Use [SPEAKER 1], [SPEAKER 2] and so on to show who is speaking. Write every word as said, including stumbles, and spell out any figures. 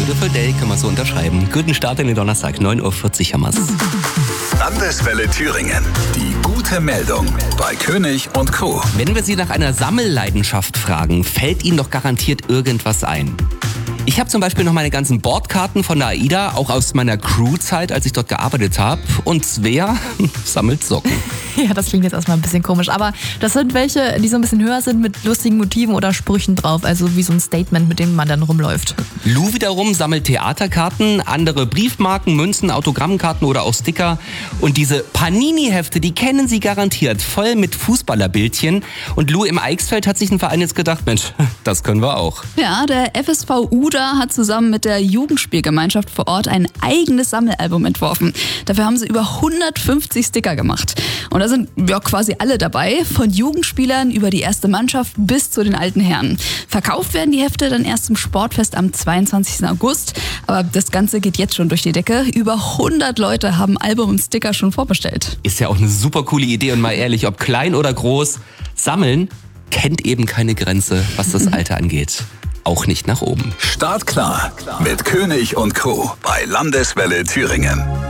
[SPEAKER 1] Beautiful Day können wir so unterschreiben. Guten Start in den Donnerstag, neun Uhr vierzig haben wir's.
[SPEAKER 2] Landeswelle Thüringen. Die gute Meldung bei König und Co.
[SPEAKER 1] Wenn wir Sie nach einer Sammelleidenschaft fragen, fällt Ihnen doch garantiert irgendwas ein. Ich habe zum Beispiel noch meine ganzen Bordkarten von der AIDA, auch aus meiner Crew-Zeit, als ich dort gearbeitet habe. Und Svea sammelt Socken.
[SPEAKER 3] Ja, das klingt jetzt erstmal ein bisschen komisch, aber das sind welche, die so ein bisschen höher sind mit lustigen Motiven oder Sprüchen drauf, also wie so ein Statement, mit dem man dann rumläuft.
[SPEAKER 1] Lou wiederum sammelt Theaterkarten, andere Briefmarken, Münzen, Autogrammkarten oder auch Sticker. Und diese Panini-Hefte, die kennen Sie garantiert, voll mit Fußballerbildchen. Und Lou im Eichsfeld hat sich ein Verein jetzt gedacht, Mensch, das können wir auch.
[SPEAKER 4] Ja, der F S V Uda hat zusammen mit der Jugendspielgemeinschaft vor Ort ein eigenes Sammelalbum entworfen. Dafür haben sie über hundertfünfzig Sticker gemacht. Und da sind ja quasi alle dabei, von Jugendspielern über die erste Mannschaft bis zu den alten Herren. Verkauft werden die Hefte dann erst zum Sportfest am zweiundzwanzigsten August. Aber das Ganze geht jetzt schon durch die Decke. Über hundert Leute haben Album und Sticker schon vorbestellt.
[SPEAKER 1] Ist ja auch eine super coole Idee und mal ehrlich, ob klein oder groß, Sammeln kennt eben keine Grenze, was das Alter angeht. Auch nicht nach oben.
[SPEAKER 2] Startklar mit König und Co. bei Landeswelle Thüringen.